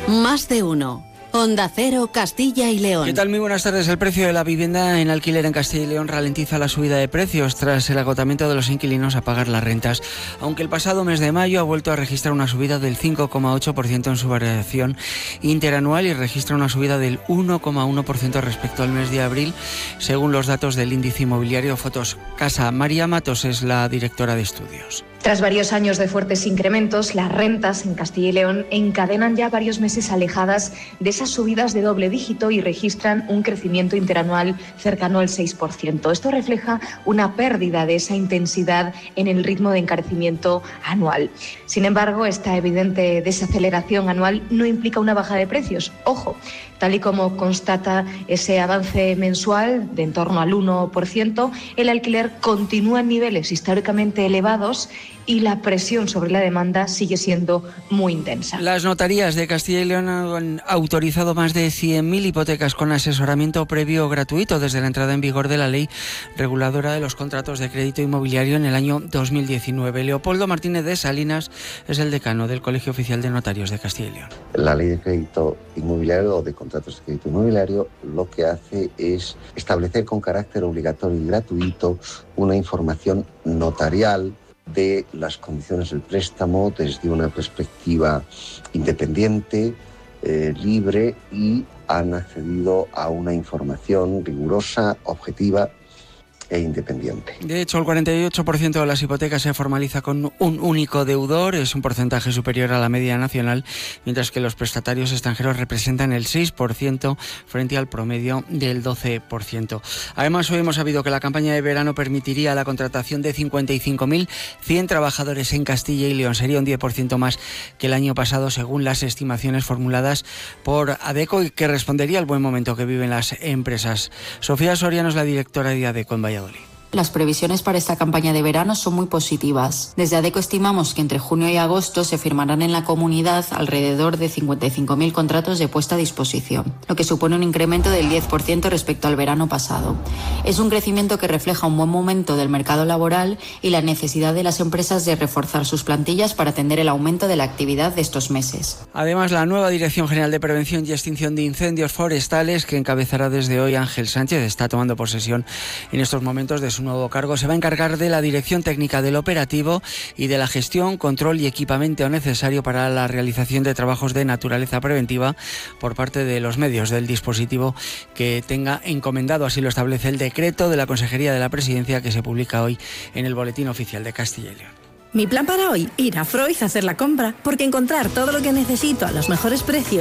Más de uno. Onda Cero, Castilla y León. ¿Qué tal? Muy buenas tardes. El precio de la vivienda en alquiler en Castilla y León ralentiza la subida de precios tras el agotamiento de los inquilinos a pagar las rentas, aunque el pasado mes de mayo ha vuelto a registrar una subida del 5,8% en su variación interanual y registra una subida del 1,1% respecto al mes de abril, según los datos del índice inmobiliario Fotocasa. María Matos es la directora de estudios. Tras varios años de fuertes incrementos, las rentas en Castilla y León encadenan ya varios meses alejadas de esas subidas de doble dígito y registran un crecimiento interanual cercano al 6%. Esto refleja una pérdida de esa intensidad en el ritmo de encarecimiento anual. Sin embargo, esta evidente desaceleración anual no implica una baja de precios. Ojo, tal y como constata ese avance mensual de en torno al 1%, el alquiler continúa en niveles históricamente elevados y la presión sobre la demanda sigue siendo muy intensa. Las notarías de Castilla y León han autorizado más de 100.000 hipotecas con asesoramiento previo gratuito desde la entrada en vigor de la ley reguladora de los contratos de crédito inmobiliario en el año 2019. Leopoldo Martínez de Salinas es el decano del Colegio Oficial de Notarios de Castilla y León. La ley de crédito inmobiliario o de contratos de crédito inmobiliario lo que hace es establecer con carácter obligatorio y gratuito una información notarial de las condiciones del préstamo desde una perspectiva independiente, libre, y han accedido a una información rigurosa, objetiva e independiente. De hecho, el 48% de las hipotecas se formaliza con un único deudor, es un porcentaje superior a la media nacional, mientras que los prestatarios extranjeros representan el 6% frente al promedio del 12%. Además, hoy hemos sabido que la campaña de verano permitiría la contratación de 55.100 trabajadores en Castilla y León. Sería un 10% más que el año pasado, según las estimaciones formuladas por ADECO, y que respondería al buen momento que viven las empresas. Sofía Soriano es la directora de ADECO en Valladolid. Las previsiones para esta campaña de verano son muy positivas. Desde ADECO estimamos que entre junio y agosto se firmarán en la comunidad alrededor de 55.000 contratos de puesta a disposición, lo que supone un incremento del 10% respecto al verano pasado. Es un crecimiento que refleja un buen momento del mercado laboral y la necesidad de las empresas de reforzar sus plantillas para atender el aumento de la actividad de estos meses. Además, la nueva Dirección General de Prevención y Extinción de Incendios Forestales, que encabezará desde hoy Ángel Sánchez, está tomando posesión en estos momentos de su nuevo cargo. Se va a encargar de la dirección técnica del operativo y de la gestión, control y equipamiento necesario para la realización de trabajos de naturaleza preventiva por parte de los medios del dispositivo que tenga encomendado. Así lo establece el decreto de la Consejería de la Presidencia, que se publica hoy en el Boletín Oficial de Castilla y León. Mi plan para hoy, ir a Freud a hacer la compra, porque encontrar todo lo que necesito a los mejores precios